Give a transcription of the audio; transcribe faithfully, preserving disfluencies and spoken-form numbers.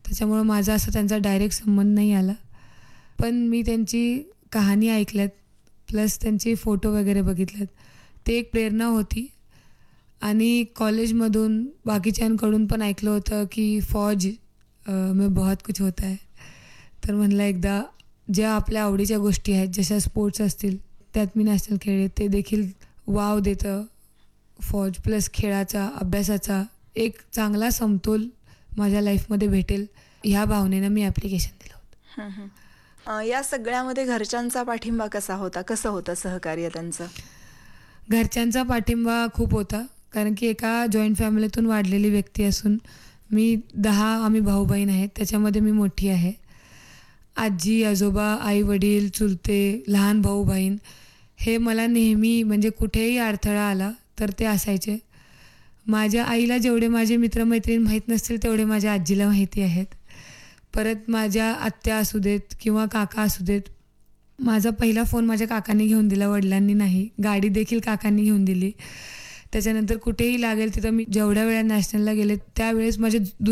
त्याच्यामुळं माझा असा त्यांचा डायरेक्ट संबंध नाही आला. पण मी त्यांची कहाणी ऐकल्यात, प्लस त्यांचे फोटो वगैरे बघितलेत. ते एक प्रेरणा होती. आणि कॉलेजमधून बाकीच्यांकडून पण ऐकलं होतं की फौज में बहुत कुछ होता है. तर म्हणलं एकदा ज्या आपल्या आवडीच्या गोष्टी आहेत, जशा स्पोर्ट्स असतील, त्यात मी नॅशनल खेळले, ते देखील वाव देतं. फौज प्लस खेळाचा, अभ्यासाचा एक चांगला समतोल माझ्या लाईफमध्ये भेटेल, ह्या भावनेनं मी ॲप्लिकेशन दिलं होतं. हं, हं. अ, या सगळ्यामध्ये घरच्यांचा पाठिंबा कसा होता? कसं होतं सहकार्य त्यांचं? घरच्यांचा पाठिंबा खूप होता, कारण की एका जॉईंट फॅमिलीतून वाढलेली व्यक्ती असून मी दहा आम्ही भाऊ बहीण आहेत, त्याच्यामध्ये मी मोठी आहे. आजी आजोबा, आई वडील, चुलते, लहान भाऊ बहीण हे मला नेहमी म्हणजे कुठेही अडथळा आला तर ते असायचे. माझ्या आईला जेवढे माझे मित्रमैत्रीण माहीत नसतील तेवढे माझ्या आजीला माहिती आहेत. परत माझ्या आत्या असू देत किंवा काका असू देत, माझा पहिला फोन माझ्या काकांनी घेऊन दिला, वडिलांनी नाही. गाडी देखील काकांनी घेऊन दिली. त्याच्यानंतर कुठेही लागेल तिथं मी जेवढ्या वेळा नॅशनलला गेले त्यावेळेस माझे